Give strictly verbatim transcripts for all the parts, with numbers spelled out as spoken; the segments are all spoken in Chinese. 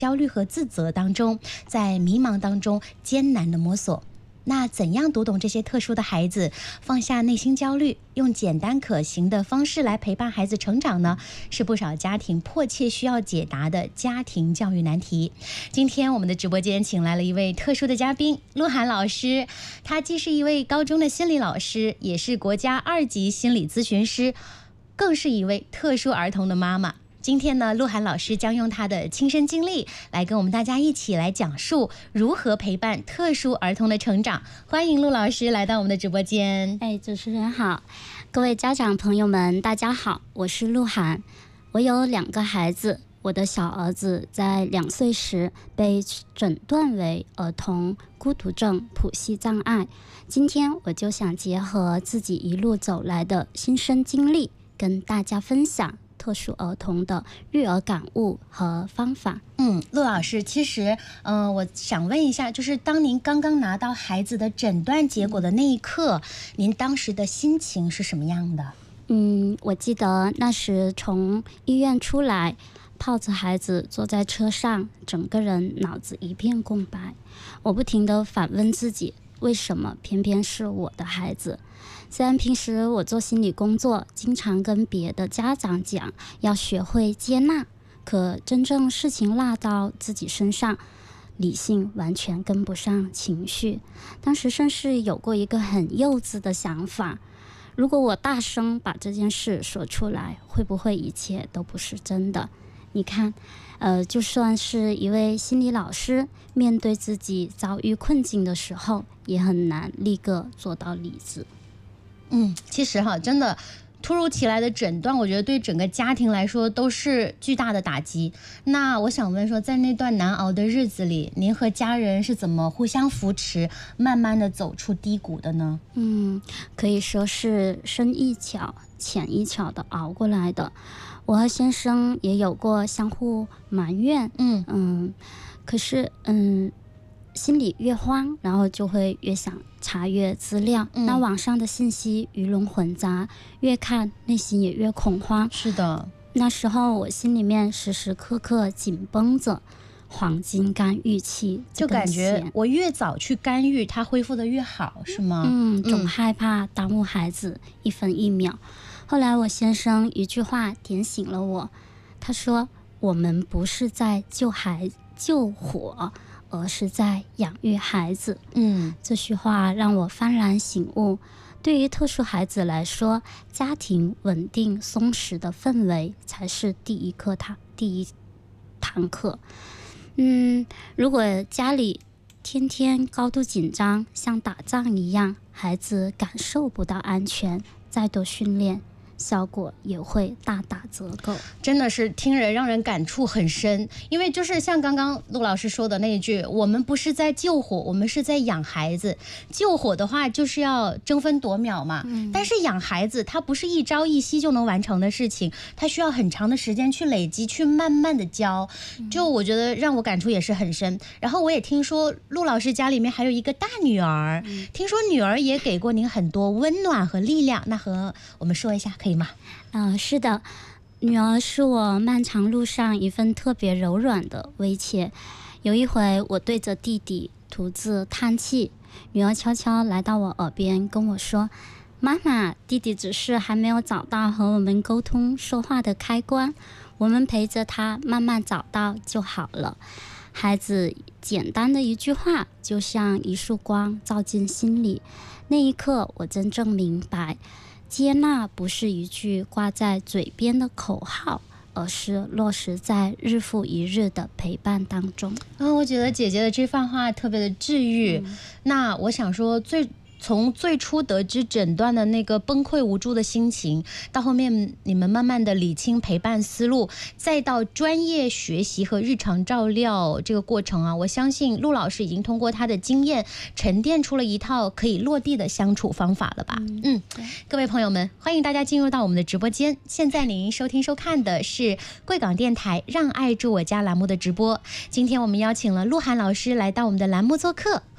焦虑和自责当中，在迷茫当中艰难的摸索。那怎样读懂这些特殊的孩子，放下内心焦虑，用简单可行的方式来陪伴孩子成长呢？是不少家庭迫切需要解答的家庭教育难题。今天我们的直播间请来了一位特殊的嘉宾，鹿晗老师。他既是一位高中的心理老师，也是国家二级心理咨询师，更是一位特殊儿童的妈妈。今天呢，鹿晗老师将用他的亲身经历来跟我们大家一起来讲述如何陪伴特殊儿童的成长。欢迎陆老师来到我们的直播间。 哎，主持人好，各位家长朋友们，大家好，我是鹿晗。我有两个孩子，我的小儿子在两岁时被诊断为儿童孤独症谱系障碍。今天我就想结合自己一路走来的亲身经历，跟大家分享特殊儿童的育儿感悟和方法。 嗯，陆老师，其实，嗯、呃，我想问一下，就是当您刚刚拿到孩子的诊断结果的那一刻，您当时的心情是什么样的？ 嗯，我记得那时从医院出来，抱着孩子坐在车上，整个人脑子一片空白。我不停地反问自己，为什么偏偏是我的孩子？虽然平时我做心理工作，经常跟别的家长讲要学会接纳，可真正事情落到自己身上，理性完全跟不上情绪。当时甚至有过一个很幼稚的想法，如果我大声把这件事说出来，会不会一切都不是真的？你看，呃，就算是一位心理老师，面对自己遭遇困境的时候，也很难立刻做到理智。 嗯，其实哈，真的突如其来的诊断，我觉得对整个家庭来说都是巨大的打击。那我想问说，在那段难熬的日子里，您和家人是怎么互相扶持，慢慢的走出低谷的呢？ 嗯，可以说是深一脚浅一脚的熬过来的。我和先生也有过相互埋怨，嗯嗯，可是嗯。心里越慌，然后就会越想查阅资料、嗯、那网上的信息鱼龙混杂，越看内心也越恐慌。 是的， 那时候我心里面时时刻刻紧绷着黄金干预期， 就感觉我越早去干预它恢复的越好，是吗？ 嗯，总害怕耽误孩子一分一秒。后来我先生一句话点醒了我，他说我们不是在救孩救火，而是在养育孩子。嗯，这句话让我幡然醒悟。对于特殊孩子来说，家庭稳定松弛的氛围才是第一课堂第一堂课。嗯，如果家里天天高度紧张，像打仗一样，孩子感受不到安全，再多训练效果也会大打折扣。 真的是听人让人感触很深，因为就是像刚刚陆老师说的那一句，我们不是在救火，我们是在养孩子。救火的话就是要争分夺秒嘛、嗯、但是养孩子它不是一朝一夕就能完成的事情，它需要很长的时间去累积，去慢慢的教。就我觉得让我感触也是很深。然后我也听说陆老师家里面还有一个大女儿、嗯、听说女儿也给过您很多温暖和力量，那和我们说一下可以吗？ 呃，是的，女儿是我漫长路上一份特别柔软的慰藉。有一回我对着弟弟独自叹气，女儿悄悄来到我耳边跟我说，妈妈，弟弟只是还没有找到和我们沟通说话的开关，我们陪着他慢慢找到就好了。孩子简单的一句话，就像一束光照进心里。那一刻我真正明白，接纳不是一句挂在嘴边的口号，而是落实在日复一日的陪伴当中。 啊，我觉得姐姐的这番话特别的治愈、嗯、那我想说，最从最初得知诊断的那个崩溃无助的心情，到后面你们慢慢的理清陪伴思路，再到专业学习和日常照料这个过程啊，我相信陆老师已经通过他的经验沉淀出了一套可以落地的相处方法了吧。嗯, 嗯各位朋友们，欢迎大家进入到我们的直播间。现在您收听收看的是贵港电台让爱住我家栏目的直播。今天我们邀请了鹿晗老师来到我们的栏目做客，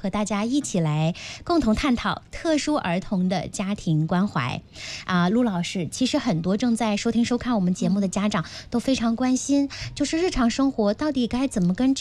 和大家一起来共同探讨特殊儿童的家庭关怀。啊，陆老师，其实很多正在收听收看我们节目的家长都非常关心，就是日常生活到底该怎么跟